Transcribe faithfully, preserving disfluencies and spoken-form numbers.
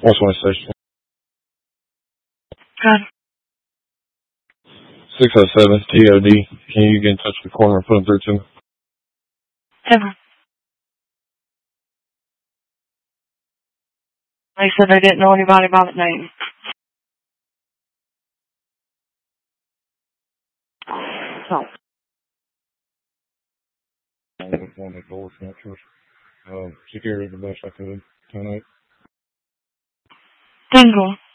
What's my station? Good. six oh seven T O D. Can you get in touch with the coroner and put them through to me? Never. They said they didn't know anybody by the name. So. I was one of the doors snatchers. Um, security the best I could tonight. Dingle.